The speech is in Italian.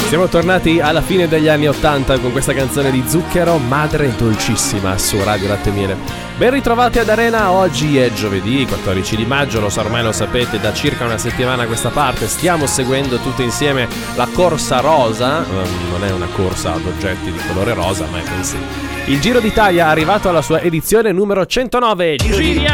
Siamo tornati alla fine degli anni 80 con questa canzone di Zucchero, Madre Dolcissima, su Radio Latte e Miele. Ben ritrovati ad Arena, oggi è giovedì 14 di maggio, ormai lo sapete, da circa una settimana a questa parte stiamo seguendo tutti insieme la Corsa Rosa, non è una corsa ad oggetti di colore rosa, ma è così. Il Giro d'Italia è arrivato alla sua edizione numero 109. Giriamo!